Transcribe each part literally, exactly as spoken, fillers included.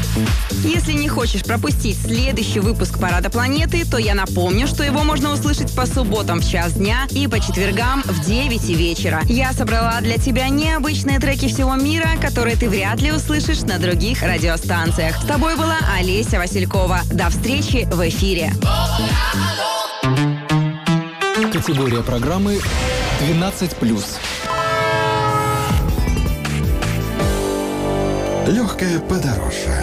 Если не хочешь пропустить следующий выпуск «Парада планеты», то я напомню, что его можно услышать по субботам в час дня и по четвергам в девять вечера. Я собрала для тебя необычные треки всего мира, которые ты вряд ли услышишь на других радиостанциях. С тобой была Олеся Василькова. До встречи в эфире. Категория программы двенадцать плюс. Легкое подорожье.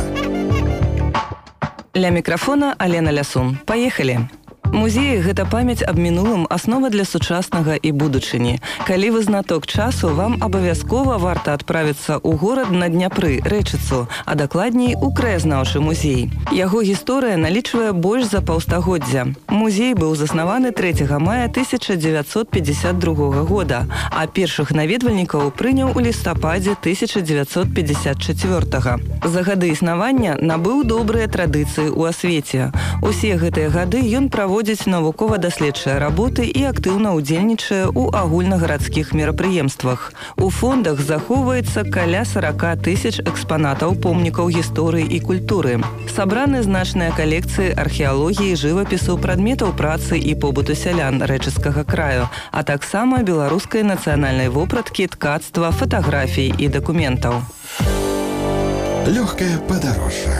Ля мікрафона Алена Лясун. Паехалі! Музеі – гэта памяць аб мінулым, аснова для сучаснага і будучыні. Калі вы знаток часу, вам абавязкова варта адправіцца ў горад на Дняпры, Рэчыцу, а дакладней у краязнаўчы музей. Яго гісторыя налічвае больш за паўстагоддзя. Музей быў заснаваны трэцяга мая тысяча дзевяцьсот пятьдесят другога года, а першых наведвальнікаў прыняў у лістападзе тысяча дзевяцьсот пятьдесят четвёртага. За гады існавання набыў добрыя традыцыі ў асвеце. Усе гэтыя гады ён праводзіць навукова-даследчыя работы і актыўна ўдзельнічае ў агульнагарадскіх мерапрыемствах. У фондах захоўваецца каля сорок тысяч экспанатаў помнікаў гісторыі і культуры. Сабраны значныя калекцыі археалогіі, жывапісу, прадметаў працы і побыту сялян Рэчыцкага краю, а таксама беларускай нацыянальнай вопраткі, ткацтва, фатаграфій і дакументаў. Легкое подорожье.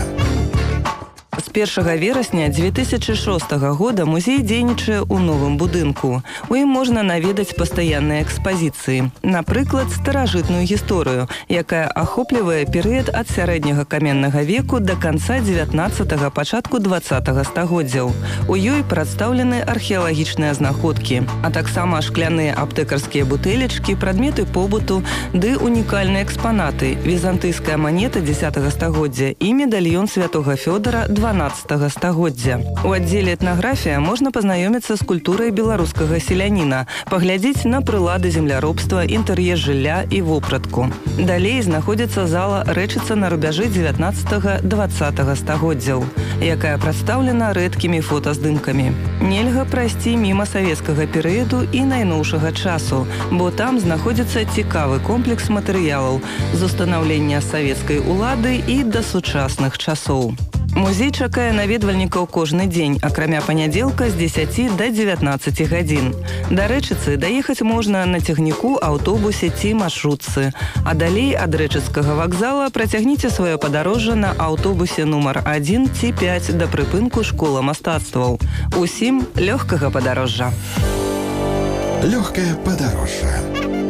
З першага верасня дзве тысячы шостага года музей дзейнічае ў новым будынку. У ім можна наведаць пастаянныя экспазіцыі. Напрыклад, старажытную гісторыю, якая ахоплівае перыяд ад сярэдняга каменнага веку да канца дзевятнаццатага, пачатку дваццатага стагоддзяў. У ёй прадстаўлены археалагічныя знаходкі, а таксама шкляныя аптэкарскія бутэлечкі, прадметы побыту ды унікальныя экспанаты, візантыйская манета дзесятага стагоддзя і медальён святога Фёдара дванаццатага стагоддзя. У аддзеле этнаграфія можна пазнаёміцца з культурай беларускага селяніна, паглядзець на прылады земляробства, інтэр'ер жылля і вопратку. Далей знаходзіцца зала Рэчыца на рубяжы дзевятнаццатага - дваццатага стагоддзяў, якая прадстаўлена рэдкімі фотаздымкамі. Нельга прайсці міма савецкага перыяду і найноўшага часу, бо там знаходзіцца цікавы комплекс матэрыялаў з устанаўлення савецкай улады і да сучасных часоў. Музей чакае наведвальнікаў кожны дзень, акрамя панядзелка з дзесяці да дзевятнаццаці гадзін. Да Рэчыцы даехаць можна на цягніку, аўтобусе ці маршрутцы. А далей ад Рэчыцкага вакзала працягніце сваё падарожжа на аўтобусе нумар адзін ці пяць да прыпынку школа мастацтваў. Усім лёгкага падарожжа. Легкое подорожье.